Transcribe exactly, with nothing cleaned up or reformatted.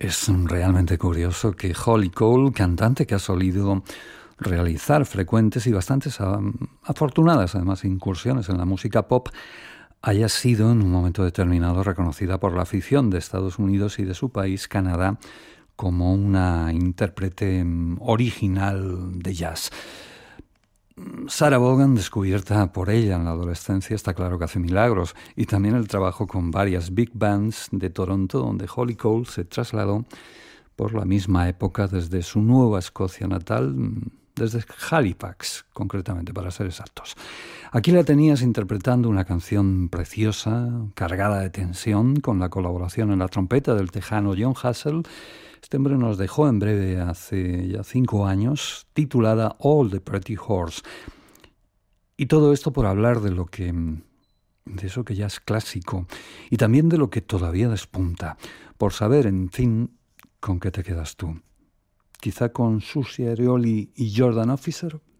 Es realmente curioso que Holly Cole, cantante que ha solido realizar frecuentes y bastantes um, afortunadas, además, incursiones en la música pop, haya sido en un momento determinado reconocida por la afición de Estados Unidos y de su país, Canadá, como una intérprete original de jazz. Sarah Vaughan, descubierta por ella en la adolescencia, está claro que hace milagros, y también el trabajo con varias big bands de Toronto, donde Holly Cole se trasladó por la misma época desde su Nueva Escocia natal, desde Halifax, concretamente, para ser exactos. Aquí la tenías interpretando una canción preciosa, cargada de tensión, con la colaboración en la trompeta del tejano Jon Hassell. Este hombre nos dejó en breve hace ya cinco años, titulada All the Pretty Horse. Y todo esto por hablar de lo que, de eso que ya es clásico, y también de lo que todavía despunta, por saber, en fin, con qué te quedas tú. Quizá con Susie Arioli y Jordan Officer.